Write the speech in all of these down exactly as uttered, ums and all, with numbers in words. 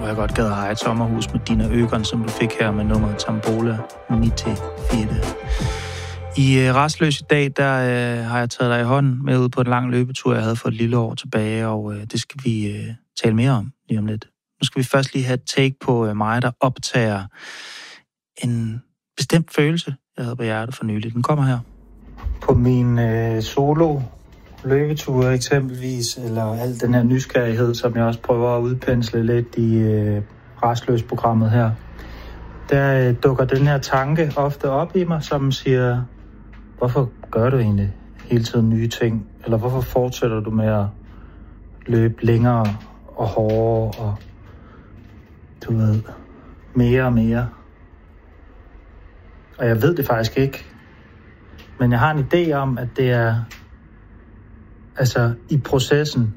jeg godt gad at have et sommerhus med Dina Øgeren, som du fik her med nummeret Tambola nitten fire. I øh, Rastløs i dag, der øh, har jeg taget dig i hånden med ud på en lang løbetur, jeg havde for et lille år tilbage, og øh, det skal vi øh, tale mere om lige om lidt. Nu skal vi først lige have et take på øh, mig, der optager en bestemt følelse, jeg havde på hjertet for nylig. Den kommer her. På min øh, solo løbetur eksempelvis, eller al den her nysgerrighed, som jeg også prøver at udpensle lidt i øh, Rastløs-programmet her, der øh, dukker den her tanke ofte op i mig, som siger, hvorfor gør du egentlig hele tiden nye ting? Eller hvorfor fortsætter du med at løbe længere og hårdere og, du ved, mere og mere? Og jeg ved det faktisk ikke. Men jeg har en idé om, at det er altså i processen,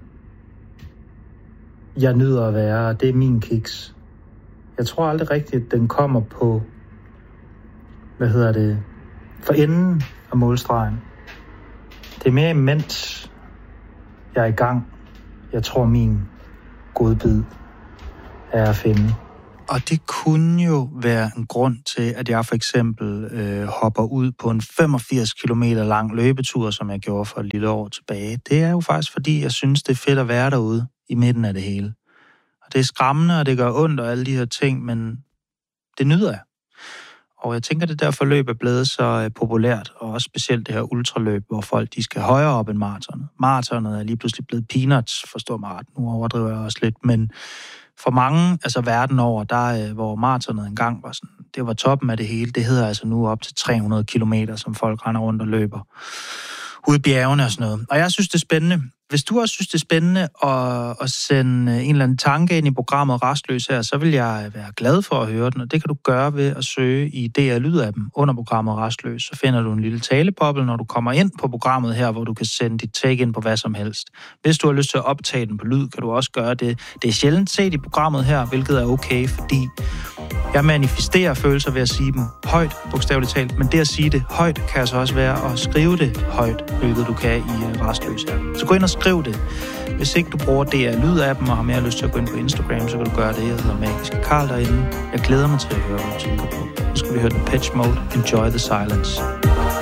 jeg nyder at være, og det er min kiks. Jeg tror aldrig rigtigt, at den kommer på, hvad hedder det, for enden af målstregen. Det er mere imens jeg er i gang. Jeg tror, min godbid er at finde. Og det kunne jo være en grund til, at jeg for eksempel øh, hopper ud på en femogfirs kilometer lang løbetur, som jeg gjorde for et lille år tilbage. Det er jo faktisk, fordi jeg synes, det er fedt at være derude i midten af det hele. Og det er skræmmende, og det gør ondt og alle de her ting, men det nyder jeg. Og jeg tænker, at det der forløb er blevet så øh, populært, og også specielt det her ultraløb, hvor folk de skal højere op end maratonet. Maratonet er lige pludselig blevet peanuts, forstår mig ret. Nu overdriver jeg også lidt, men for mange, altså verden over, der hvor maratonet engang var sådan, det var toppen af det hele, det hedder altså nu op til tre hundrede kilometer, som folk render rundt og løber ude i bjergene og sådan noget. Og jeg synes, det er spændende. Hvis du også synes, det er spændende at, at sende en eller anden tanke ind i programmet Rastløs her, så vil jeg være glad for at høre den, og det kan du gøre ved at søge i D R Lyd-appen under programmet Rastløs. Så finder du en lille taleboble, når du kommer ind på programmet her, hvor du kan sende dit take ind på hvad som helst. Hvis du har lyst til at optage den på lyd, kan du også gøre det. Det er sjældent set i programmet her, hvilket er okay, fordi jeg manifesterer følelser ved at sige dem højt, bogstaveligt talt, men det at sige det højt kan altså også være at skrive det højt, hvilket du kan i Rastløs her. Så gå ind og skriv det. Hvis ikke du bruger D R Lyd-appen og har mere lyst til at gå ind på Instagram, så kan du gøre det. Jeg hedder Magiske Karl derinde. Jeg glæder mig til at høre, hvad du tænker på. Nu skal vi høre Depeche Mode, Enjoy the Silence.